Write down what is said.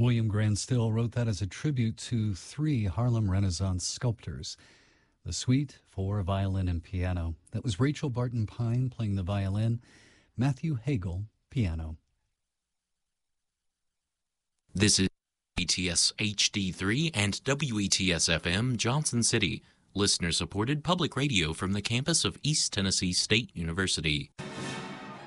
William Grant Still wrote that as a tribute to three Harlem Renaissance sculptors. The Suite for violin and piano. That was Rachel Barton Pine playing the violin, Matthew Hagel, piano. This is WETS HD3 and WETS FM Johnson City, listener-supported public radio from the campus of East Tennessee State University.